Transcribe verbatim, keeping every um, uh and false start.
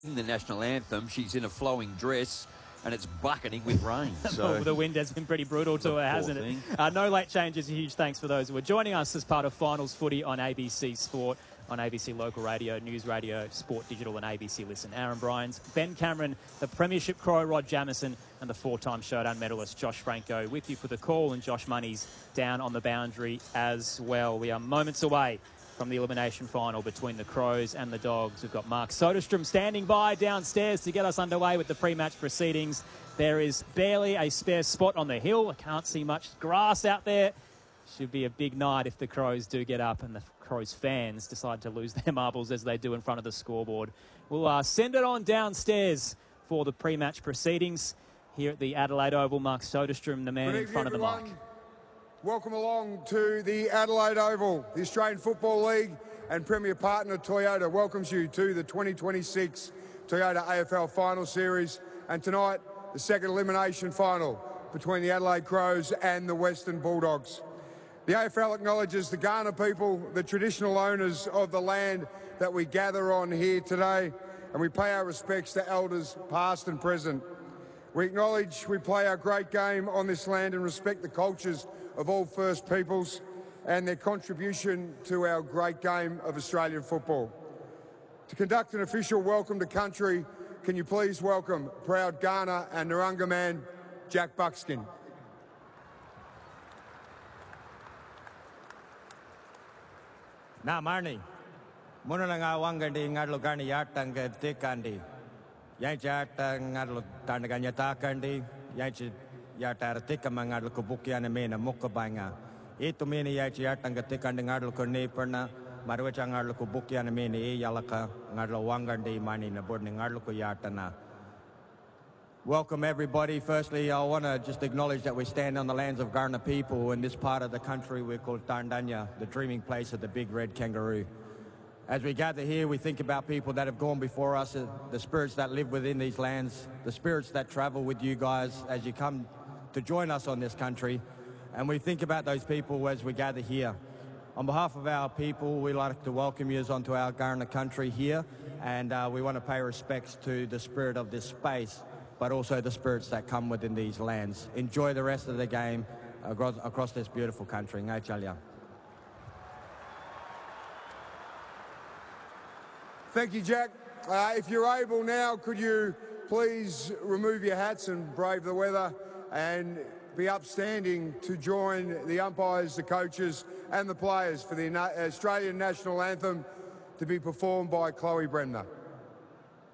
the national anthem. She's in a flowing dress and it's bucketing with rain. So the wind has been pretty brutal to her, hasn't it? Uh, no late changes. A huge thanks for those who are joining us as part of Finals Footy on A B C Sport, on A B C Local Radio, News Radio, Sport Digital and A B C Listen. Aaron Bryans, Ben Cameron, the Premiership Crow Rod Jamieson and the four-time Showdown medalist Josh Franco with you for the call, and Josh Money's down on the boundary as well. We are moments away from the elimination final between the Crows and the Dogs. We've got Mark Soderstrom standing by downstairs to get us underway with the pre-match proceedings. There is barely a spare spot on the hill. I can't see much grass out there. Should be a big night if the Crows do get up and the Crows fans decide to lose their marbles as they do in front of the scoreboard. We'll uh, send it on downstairs for the pre-match proceedings here at the Adelaide Oval. Mark Soderstrom, the man in front of the mic. Welcome along to the Adelaide Oval. The Australian Football League and Premier Partner Toyota welcomes you to the twenty twenty-six Toyota A F L Final Series, and tonight the second elimination final between the Adelaide Crows and the Western Bulldogs. The A F L acknowledges the Kaurna people, the traditional owners of the land that we gather on here today, and we pay our respects to elders past and present. We acknowledge we play our great game on this land and respect the cultures of all First Peoples and their contribution to our great game of Australian football. To conduct an official welcome to country, can you please welcome proud Kaurna and Narungga man, Jack Buckskin. Na Marnie, muna lang awangandi ngadlo gani yatang tekandi. Yang jata ngadlo tanaganya takandi, yang yatar tikama ngadlo kubukiana mena mukabanga. Itu meni yang jatang tekandi ngadlo kone perna marwacha ngadlo kubukiana mena e yalaka ngadlo wangandi mani na board ngadlo kuyatana. Welcome everybody. Firstly, I want to just acknowledge that we stand on the lands of Kaurna people in this part of the country we call Tarndanya, the dreaming place of the big red kangaroo. As we gather here, we think about people that have gone before us, the spirits that live within these lands, the spirits that travel with you guys as you come to join us on this country. And we think about those people as we gather here. On behalf of our people, we'd like to welcome you onto our Kaurna country here, and uh, we want to pay respects to the spirit of this space, but also the spirits that come within these lands. Enjoy the rest of the game across, across this beautiful country. Ngai chalia. Thank you, Jack. Uh, if you're able now, could you please remove your hats and brave the weather and be upstanding to join the umpires, the coaches and the players for the Australian National Anthem to be performed by Chloe Bremner.